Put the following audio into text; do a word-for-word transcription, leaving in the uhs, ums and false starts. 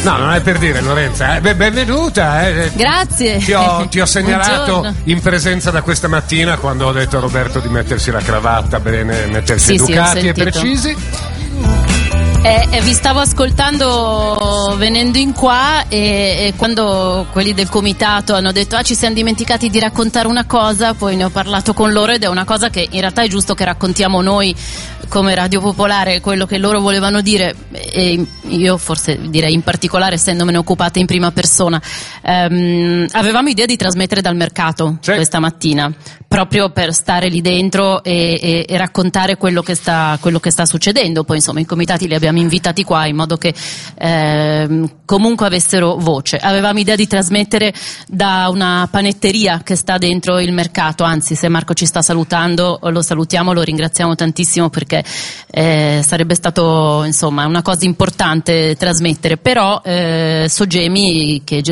No, non è per dire, Lorenza. Eh, benvenuta. Eh. Grazie. Ti ho, ti ho segnalato Buongiorno. in presenza da questa mattina quando ho detto a Roberto di mettersi la cravatta bene, mettersi Sì, educati sì, ho e sentito. precisi. Eh, eh, vi stavo ascoltando venendo in qua e, e quando quelli del comitato hanno detto ah ci siamo dimenticati di raccontare una cosa, poi ne ho parlato con loro ed è una cosa che in realtà è giusto che raccontiamo noi come Radio Popolare, quello che loro volevano dire, e io forse direi in particolare essendomene occupata in prima persona. Um, avevamo idea di trasmettere dal mercato sì. questa mattina, proprio per stare lì dentro e, e, e raccontare quello che sta quello che sta succedendo. Poi insomma i comitati li abbiamo invitati qua in modo che eh, comunque avessero voce. Avevamo idea di trasmettere da una panetteria che sta dentro il mercato, anzi se Marco ci sta salutando lo salutiamo, lo ringraziamo tantissimo perché eh, sarebbe stato insomma una cosa importante trasmettere, però eh, Soggemi che